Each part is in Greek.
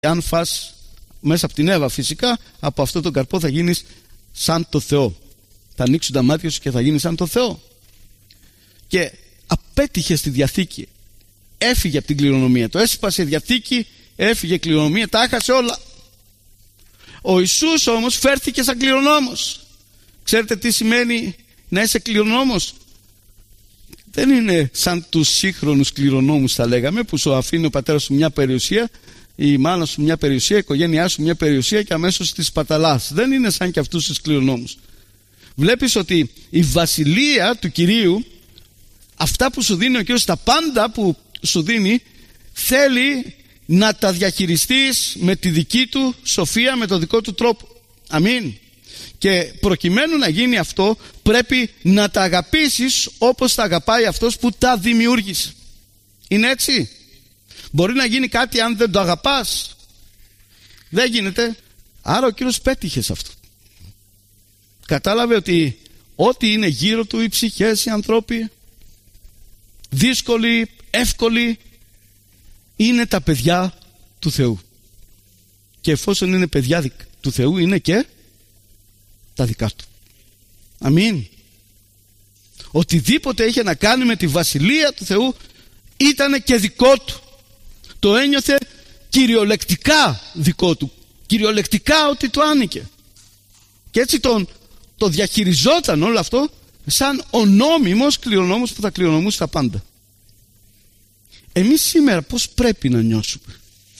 αν φας μέσα από την Εύα φυσικά, από αυτό τον καρπό θα γίνεις σαν το Θεό. Θα ανοίξουν τα μάτια σου και θα γίνεις σαν το Θεό. Και απέτυχε στη Διαθήκη. Έφυγε από την κληρονομία. Το έσπασε Διαθήκη, έφυγε κληρονομία, τα έχασε όλα. Ο Ιησούς όμως φέρθηκε σαν κληρονόμος. Ξέρετε τι σημαίνει να είσαι κληρονόμος? Δεν είναι σαν τους σύγχρονους κληρονόμους, θα λέγαμε, που σου αφήνει ο πατέρας σου μια περιουσία, η μάνα σου μια περιουσία, η οικογένειά σου μια περιουσία και αμέσως τη σπαταλάς. Δεν είναι σαν και αυτούς τους κληρονόμους. Βλέπεις ότι η βασιλεία του Κυρίου, αυτά που σου δίνει ο Κύριος, τα πάντα που σου δίνει, θέλει να τα διαχειριστείς με τη δική του σοφία, με το δικό του τρόπο. Αμήν. Και προκειμένου να γίνει αυτό, πρέπει να τα αγαπήσεις όπως τα αγαπάει αυτός που τα δημιούργησε. Είναι έτσι? Μπορεί να γίνει κάτι αν δεν το αγαπάς? Δεν γίνεται. Άρα ο Κύριος πέτυχε σε αυτό. Κατάλαβε ότι ό,τι είναι γύρω του, οι ψυχές, οι ανθρώποι, δύσκολοι, εύκολοι, είναι τα παιδιά του Θεού. Και εφόσον είναι παιδιά του Θεού, είναι και τα δικά του. Αμήν. Οτιδήποτε είχε να κάνει με τη βασιλεία του Θεού ήταν και δικό του. Το ένιωθε κυριολεκτικά δικό του. Κυριολεκτικά ότι του άνοικε. Και έτσι το διαχειριζόταν όλο αυτό σαν ο νόμιμος κληρονόμος που θα κληρονομούσε τα πάντα. Εμείς σήμερα πώς πρέπει να νιώσουμε?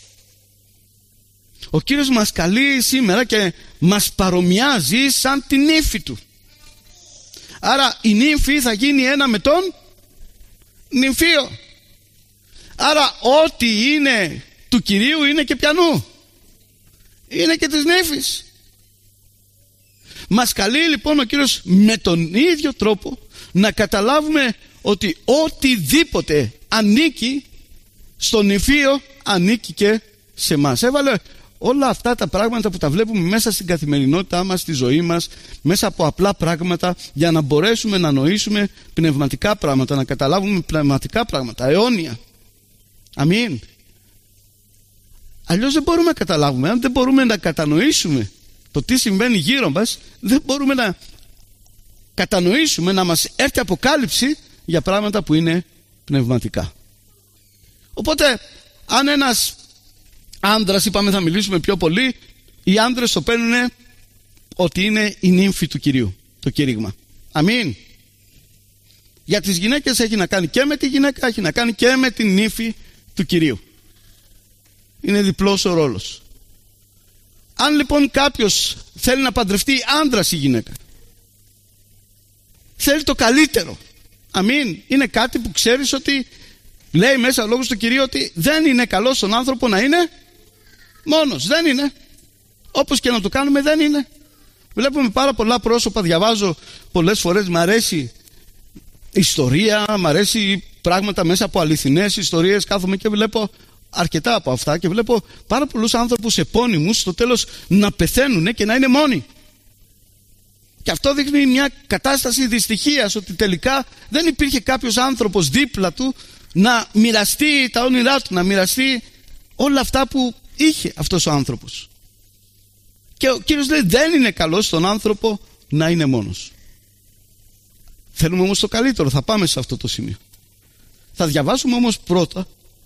Ο Κύριος μας καλεί σήμερα και μας παρομοιάζει σαν την νύφη του. Άρα η νύφη θα γίνει ένα με τον νυμφίο. Άρα ό,τι είναι του Κυρίου είναι και πιανού? Είναι και της νύφης. Μας καλεί λοιπόν ο Κύριος με τον ίδιο τρόπο να καταλάβουμε ότι οτιδήποτε ανήκει στον νυμφίο ανήκει και σε μας. Έβαλε όλα αυτά τα πράγματα που τα βλέπουμε μέσα στην καθημερινότητά μας, στη ζωή μας, μέσα από απλά πράγματα, για να μπορέσουμε να νοήσουμε πνευματικά πράγματα, να καταλάβουμε πνευματικά πράγματα, αιώνια. Αμήν. Αλλιώς δεν μπορούμε να καταλάβουμε. Αν δεν μπορούμε να κατανοήσουμε το τι συμβαίνει γύρω μας, δεν μπορούμε να κατανοήσουμε, να μας έρθει αποκάλυψη για πράγματα που είναι πνευματικά. Οπότε αν ένας άνδρας, είπαμε θα μιλήσουμε πιο πολύ, οι άνδρες το παίρνουν ότι είναι η νύμφη του Κυρίου, το κήρυγμα. Αμήν. Για τις γυναίκες έχει να κάνει και με τη γυναίκα, έχει να κάνει και με την νύφη του Κυρίου. Είναι διπλός ο ρόλος. Αν λοιπόν κάποιος θέλει να παντρευτεί άνδρας ή γυναίκα, θέλει το καλύτερο. Αμήν. Είναι κάτι που ξέρεις ότι λέει μέσα ο λόγος του Κυρίου ότι δεν είναι καλό στον άνθρωπο να είναι μόνος. Δεν είναι. Όπως και να το κάνουμε δεν είναι. Βλέπουμε πάρα πολλά πρόσωπα, διαβάζω πολλές φορές, μ' αρέσει ιστορία, μ' αρέσει πράγματα μέσα από αληθινές ιστορίες, κάθομαι και βλέπω αρκετά από αυτά και βλέπω πάρα πολλούς άνθρωπους επώνυμους στο τέλος να πεθαίνουν και να είναι μόνοι. Και αυτό δείχνει μια κατάσταση δυστυχίας, ότι τελικά δεν υπήρχε κάποιος άνθρωπος δίπλα του να μοιραστεί τα όνειρά του, να μοιραστεί όλα αυτά που είχε αυτός ο άνθρωπος. Και ο Κύριος λέει δεν είναι καλό στον άνθρωπο να είναι μόνος. Θέλουμε όμως το καλύτερο, θα πάμε σε αυτό το σημείο. Θα διαβάσουμε όμως πρώτα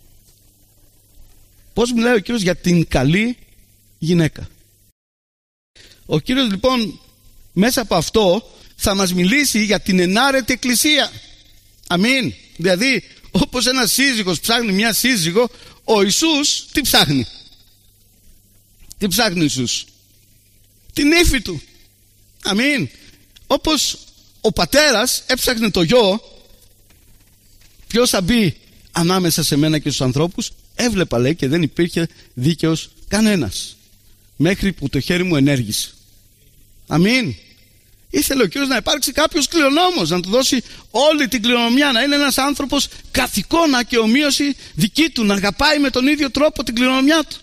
πώς μιλάει ο Κύριος για την καλή γυναίκα. Ο Κύριος λοιπόν μέσα από αυτό θα μας μιλήσει για την ενάρετη εκκλησία. Αμήν. Δηλαδή όπως ένας σύζυγος ψάχνει μια σύζυγο, ο Ιησούς τι ψάχνει? Τι ψάχνει ο Ιησούς? Την ύφη του. Αμήν. Όπως ο πατέρας έψαχνε το γιο, ποιος θα μπει ανάμεσα σε μένα και στους ανθρώπους? Έβλεπα, λέει, και δεν υπήρχε δίκαιος κανένας, μέχρι που το χέρι μου ενέργησε. Αμήν. Ήθελε ο Κύριος να υπάρξει κάποιος κληρονόμος, να του δώσει όλη την κληρονομιά, να είναι ένας άνθρωπος καθ' εικόνα και ομοίωση δική του, να αγαπάει με τον ίδιο τρόπο την κληρονομιά του.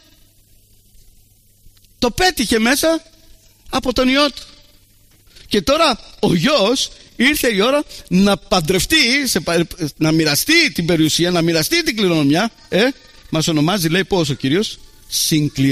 Το πέτυχε μέσα από τον Υιό του. Και τώρα ο γιος ήρθε η ώρα να παντρευτεί, να μοιραστεί την περιουσία, να μοιραστεί την κληρονομιά. Μας ονομάζει, λέει, πώς ο Κύριος? συγκληρώσει